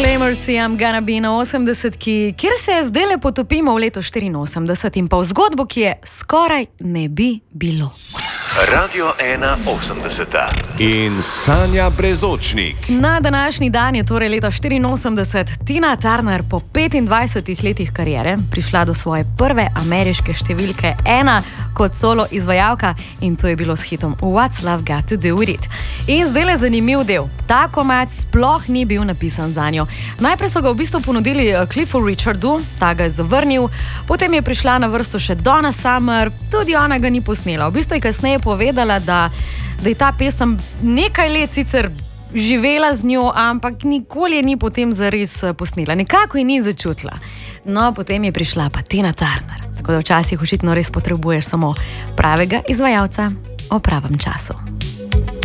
Proclaimers, I'm gonna be na 80-ki, kjer se zdaj le potopimo v leto 84 in pa v zgodbo, ki je skoraj ne bi bilo. Radio 180 in Sanja Brezočnik. Na današnji dan je torej leta 84 Tina Turner po 25 letih kariere prišla do svoje prve ameriške številke 1 kot solo izvajalka in to je bilo s hitom What's Love Got to Do With It. In zdaj le zanimiv del. Ta komad sploh ni bil napisan za njo. Najprej so ga v bistvu ponudili Cliffu Richardu, ta ga je zavrnil, potem je prišla na vrsto še Donna Summer, tudi ona ga ni posnela. V bistvu je kasneje povedala, da je ta pesem nekaj let sicer živela z njo, ampak nikoli je ni potem zares posnela. Nekako je ni začutila. No, potem je prišla pa Tina Turner. Tako da včasih očitno res potrebuješ samo pravega izvajalca o pravem času.